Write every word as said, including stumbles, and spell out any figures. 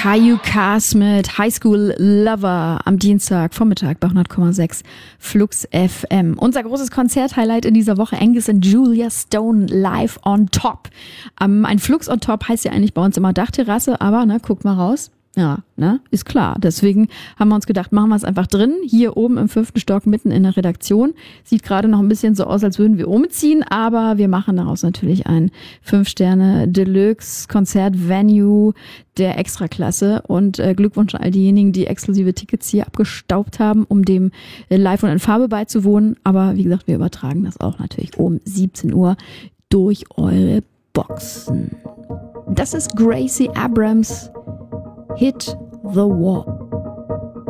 Caillou Cast mit High School Lover am Dienstag Vormittag bei hundert Komma sechs Flux F M. Unser großes Konzerthighlight in dieser Woche, Angus und Julia Stone live on top. Ähm, ein Flux on top heißt ja eigentlich bei uns immer Dachterrasse, aber ne, guckt mal raus. Ja, ne, ist klar. Deswegen haben wir uns gedacht, machen wir es einfach drin, hier oben im fünften Stock mitten in der Redaktion. Sieht gerade noch ein bisschen so aus, als würden wir umziehen, aber wir machen daraus natürlich ein Fünf-Sterne-Deluxe-Konzert-Venue der Extraklasse und äh, Glückwunsch an all diejenigen, die exklusive Tickets hier abgestaubt haben, um dem äh, live und in Farbe beizuwohnen. Aber wie gesagt, wir übertragen das auch natürlich um siebzehn Uhr durch eure Boxen. Das ist Gracie Abrams. Hit the Wall.